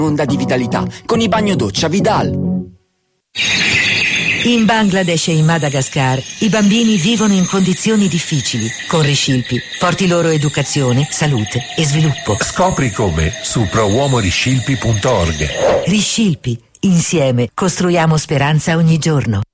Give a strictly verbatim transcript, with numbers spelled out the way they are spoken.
Onda di vitalità con i bagno doccia Vidal. In Bangladesh e in Madagascar i bambini vivono in condizioni difficili. Con Riscilpi porti loro educazione, salute e sviluppo. Scopri come su prowuomoriscilpi punto org. Riscilpi, insieme costruiamo speranza ogni giorno.